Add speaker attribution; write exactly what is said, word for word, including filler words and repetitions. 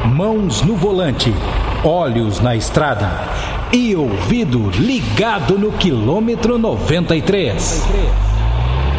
Speaker 1: Mãos no volante, olhos na estrada e ouvido ligado no quilômetro noventa e três.